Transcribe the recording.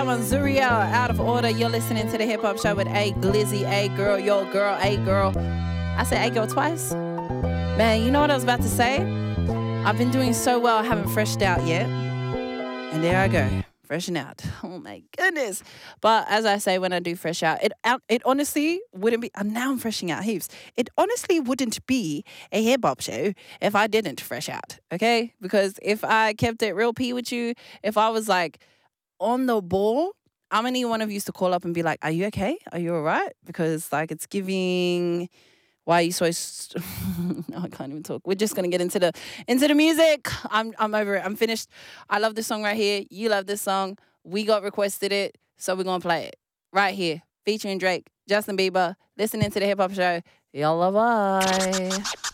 I'm on Zuriel, Out of Order. You're listening to the Hip Hop Show with A Glizzy, A Girl, Yo Girl, A Girl. I said A Girl twice. Man, you know what I was about to say? I've been doing so well, I haven't freshed out yet. And there I go, freshen out. Oh my goodness. But as I say, when I do fresh out, it honestly wouldn't be, and now I'm freshing out heaps. It honestly wouldn't be a hip hop show if I didn't fresh out, okay? Because if I kept it real P with you, if I was like on the ball, how many one of you used to call up and be like, are you okay? Are you all right? Because like it's giving... Why are you so... No, I can't even talk. We're just going to get into the music. I'm over it. I'm finished. I love this song right here. You love this song. We got requested it, so we're going to play it right here. Featuring Drake, Justin Bieber, listening to the Hip Hop Show. Yalla, bye.